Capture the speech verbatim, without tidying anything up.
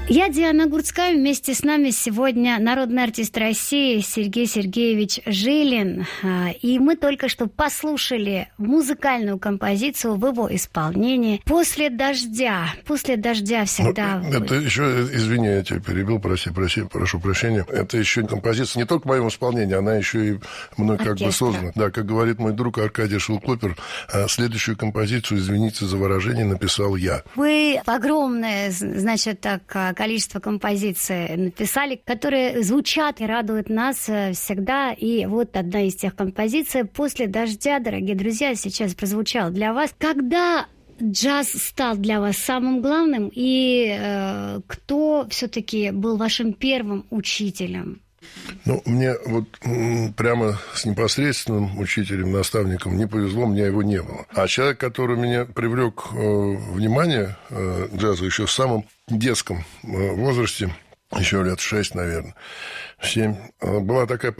Я Диана Гурцкая. Вместе с нами сегодня народный артист России Сергей Сергеевич Жилин. И мы только что послушали музыкальную композицию в его исполнении «После дождя». «После дождя» всегда... Ну, это еще, извини, я тебя перебил, проси, проси, прошу прощения. Это еще композиция не только в моем исполнении, она еще и мной как бы создана. Да, как говорит мой друг Аркадий Шилклопер, следующую композицию, извините за выражение, написал я. Вы огромное, значит, так, количество композиций написали, которые звучат и радуют нас всегда. И вот одна из тех композиций «После дождя», дорогие друзья, сейчас прозвучала для вас. Когда джаз стал для вас самым главным, и э, кто все-таки был вашим первым учителем? Ну, мне вот прямо с непосредственным учителем, наставником не повезло, у меня его не было. А человек, который меня привлек э, внимание э, джазу еще в самом детском э, возрасте, еще лет шесть, наверное, семь, была такая